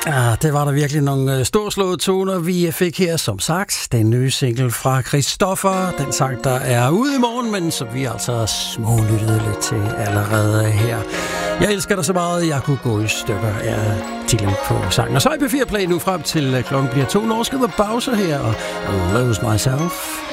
Ja, det var der virkelig nogle storslåede toner, vi fik her, som sagt. Den nye single fra Christoffer, den sang, der er ude i morgen, men som vi altså smålyttede lidt til allerede her. Jeg elsker dig så meget, jeg kunne gå i stykker af titlen på sangen. Og så er P4 Play nu frem til klokken bliver 2. Når skal der pause her og Lose Myself.